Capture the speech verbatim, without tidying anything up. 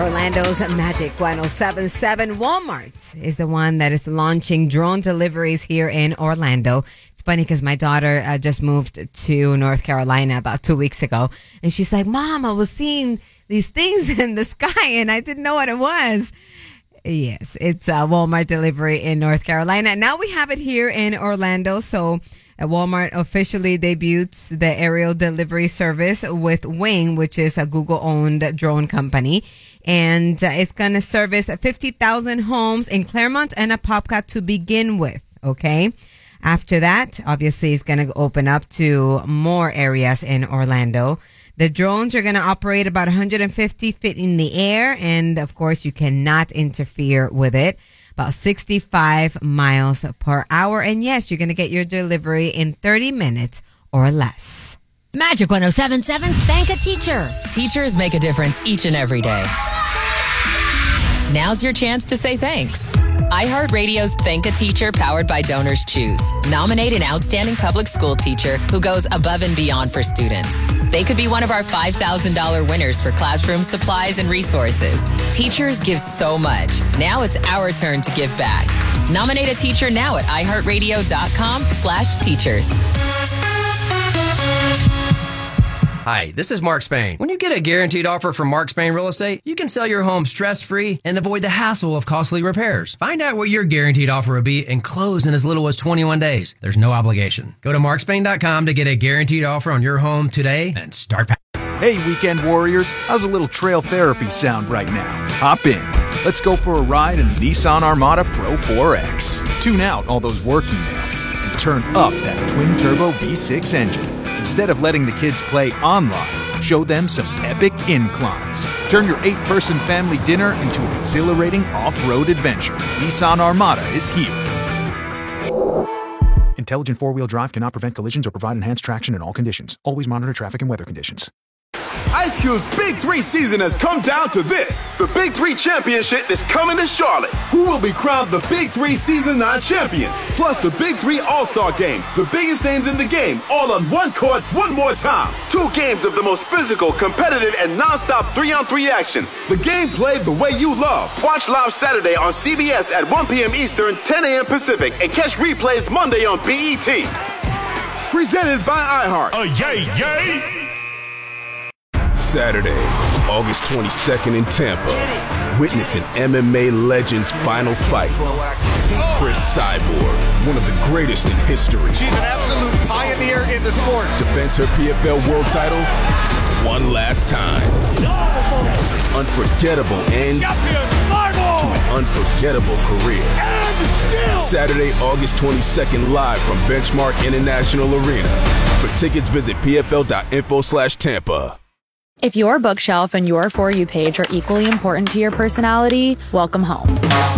Orlando's Magic one oh seven point seven. Walmart is the one that is launching drone deliveries here in Orlando. It's funny because my daughter uh, just moved to North Carolina about two weeks ago. And she's like, Mom, I was seeing these things in the sky and I didn't know what it was. Yes, it's a Walmart delivery in North Carolina. Now we have it here in Orlando. So uh, Walmart officially debuts the aerial delivery service with Wing, which is a Google-owned drone company. And uh, it's going to service fifty thousand homes in Claremont and Apopka to begin with, okay? After that, obviously, it's going to open up to more areas in Orlando. The drones are going to operate about one hundred fifty feet in the air, and of course, you cannot interfere with it. About sixty-five miles per hour. And yes, you're going to get your delivery in thirty minutes or less. Magic one oh seven point seven, Thank a Teacher. Teachers make a difference each and every day. Now's your chance to say thanks. iHeartRadio's Thank a Teacher, powered by Donors Choose. Nominate an outstanding public school teacher who goes above and beyond for students. They could be one of our five thousand dollars winners for classroom supplies and resources. Teachers give so much. Now it's our turn to give back. Nominate a teacher now at iHeartRadio.com slash teachers. Hi, this is Mark Spain. When you get a guaranteed offer from Mark Spain Real Estate, you can sell your home stress-free and avoid the hassle of costly repairs. Find out what your guaranteed offer will be and close in as little as twenty-one days. There's no obligation. Go to mark spain dot com to get a guaranteed offer on your home today and start packing. Hey, weekend warriors, how's a little trail therapy sound right now? Hop in. Let's go for a ride in the Nissan Armada Pro four X. Tune out all those work emails and turn up that twin-turbo V six engine. Instead of letting the kids play online, show them some epic inclines. Turn your eight-person family dinner into an exhilarating off-road adventure. Nissan Armada is here. Intelligent four-wheel drive cannot prevent collisions or provide enhanced traction in all conditions. Always monitor traffic and weather conditions. Ice Cube's Big Three season has come down to this. The Big Three Championship is coming to Charlotte. Who will be crowned the Big Three Season nine champion? Plus the Big Three All-Star Game. The biggest names in the game, all on one court, one more time. Two games of the most physical, competitive, and non-stop three-on-three action. The game played the way you love. Watch live Saturday on C B S at one p.m. Eastern, ten a.m. Pacific, and catch replays Monday on B E T. Presented by iHeart. Oh, yay, yay! Saturday, August twenty-second in Tampa. Witness an M M A legend's final fight. Chris Cyborg, one of the greatest in history. She's an absolute pioneer in the sport. Defends her P F L world title one last time. Unforgettable end to an unforgettable career. Saturday, August twenty-second, live from Benchmark International Arena. For tickets, visit P F L dot info slash Tampa. If your bookshelf and your For You page are equally important to your personality, welcome home.